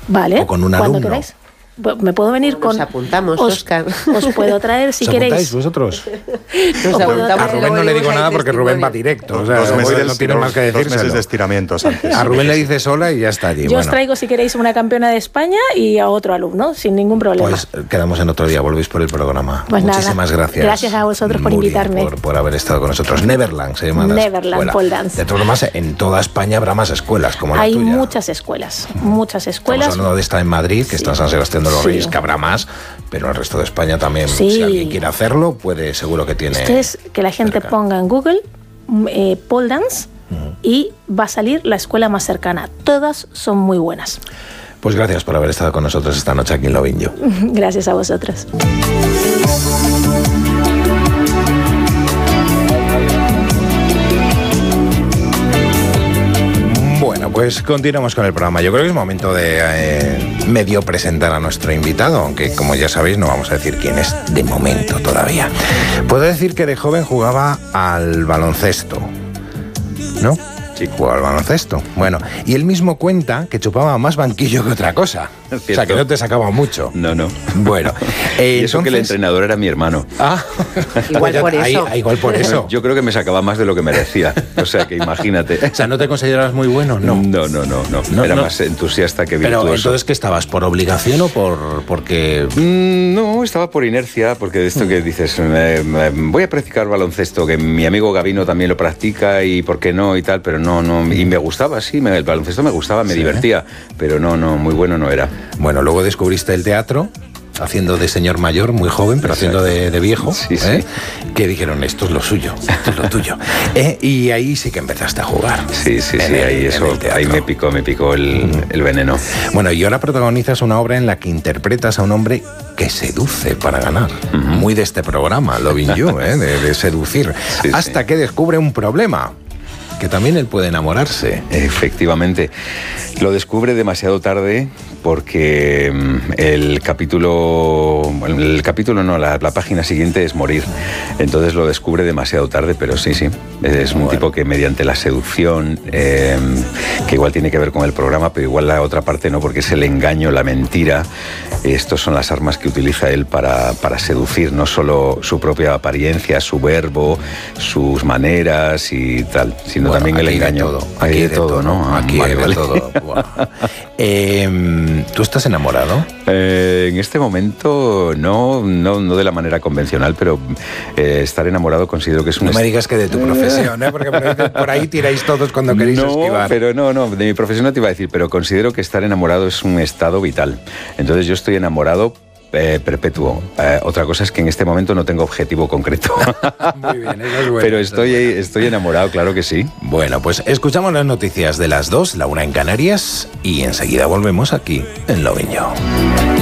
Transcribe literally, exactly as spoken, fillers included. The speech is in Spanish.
Vale. O con un cuando alumno. queráis. Me puedo venir Nos con... apuntamos, os, Óscar. Os puedo traer si ¿Os queréis. apuntáis vosotros? Nos O puedo apuntamos traer- A y Rubén luego no le digo dimos nada ahí porque Rubén va testimonio. directo. O sea, Dos meses, no tiene dos- más que dos decírselo. meses de estiramientos antes. A Rubén le dice sola y ya está allí. Yo bueno, os traigo, si queréis, una campeona de España y a otro alumno, sin ningún problema. pues quedamos en otro día, volvéis por el programa. Pues nada. Muchísimas gracias. Gracias a vosotros por Muri, invitarme. Por, por haber estado con nosotros. Neverland se llama la Neverland escuela. Pole Dance. De todas formas, en toda España habrá más escuelas como la Hay tuya. muchas escuelas, muchas escuelas. Estamos hablando de esta en Madrid, que está en San Sebastián de los Sí. Reyes, que habrá más, pero en el resto de España también, Sí. si alguien quiere hacerlo, puede, seguro que tiene. Esto es que la gente cerca. ponga en Google eh, pole dance y va a salir la escuela más cercana. Todas son muy buenas. Pues gracias por haber estado con nosotros esta noche aquí en Lovin' You. Gracias a vosotros. Bueno, pues continuamos con el programa. Yo creo que es momento de eh, medio presentar a nuestro invitado, aunque como ya sabéis no vamos a decir quién es de momento todavía. Puedo decir que de joven jugaba al baloncesto, ¿no? Sí, jugaba al baloncesto. Bueno, y él mismo cuenta que chupaba más banquillo que otra cosa. O sea, que no te sacaba mucho. No, no. Bueno. Eh, Y eso que el entonces- entrenador era mi hermano. Ah, Igual ya- por ahí- eso. ahí- igual por eso. Yo creo que me sacaba más de lo que merecía. O sea, que imagínate. O sea, ¿no te consideras muy bueno? No. No, no, no, no. No, Era no. más entusiasta que Pero virtuoso. entonces, ¿qué estabas? ¿Por obligación o por porque...? Mm, No, estaba por inercia, porque de esto que dices, eh, eh, voy a practicar baloncesto, que mi amigo Gabino también lo practica y por qué no y tal, pero no, no, y me gustaba, sí, me- el baloncesto me gustaba, me Sí. divertía, pero no, no, muy bueno no era. Bueno, luego descubriste el teatro, haciendo de señor mayor, muy joven, pero Exacto. haciendo de, de viejo, Sí, ¿eh? sí. Que dijeron, esto es lo suyo, esto es lo tuyo. ¿Eh? Y ahí sí que empezaste a jugar. Sí, sí, En sí, el- ahí en eso, el teatro. ahí me picó, me picó el, el veneno. Bueno, y ahora protagonizas una obra en la que interpretas a un hombre que seduce para ganar. Muy de este programa, Lovin' You, ¿eh? de, de seducir. Sí, Hasta sí. que descubre un problema, que también él puede enamorarse. Efectivamente. Lo descubre demasiado tarde porque mm, el capítulo, el capítulo no, la, la página siguiente es morir. Entonces lo descubre demasiado tarde, pero sí, sí. Es un Bueno. tipo que mediante la seducción, eh, que igual tiene que ver con el programa, pero igual la otra parte no, porque es el engaño, la mentira. Estos son las armas que utiliza él para, para seducir, no solo su propia apariencia, su verbo, sus maneras y tal, sino Bueno, también el aquí de engaño. todo, Hay aquí de de todo, todo, ¿no? Aquí Vale, hay de vale. todo. Buah. Eh, ¿Tú estás enamorado? Eh, en este momento no, no, no de la manera convencional, pero eh, estar enamorado considero que es un... No me est- digas que de tu profesión, ¿eh? Porque por por ahí tiráis todos cuando queréis no, esquivar. pero no, no, de mi profesión no te iba a decir, pero considero que estar enamorado es un estado vital. Entonces yo estoy enamorado eh, perpetuo. Eh, otra cosa es que en este momento no tengo objetivo concreto. Muy bien, eso es bueno. Pero eso estoy, es bueno. estoy enamorado, claro que sí. Bueno, pues escuchamos las noticias de las dos, la una en Canarias, y enseguida volvemos aquí en Lovin' You.